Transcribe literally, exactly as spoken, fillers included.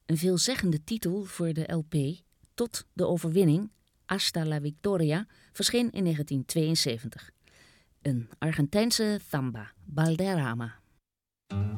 Een veelzeggende titel voor de L P Tot de overwinning, Hasta la Victoria, verscheen in negentien tweeënzeventig. Een Argentijnse samba, Valderrama.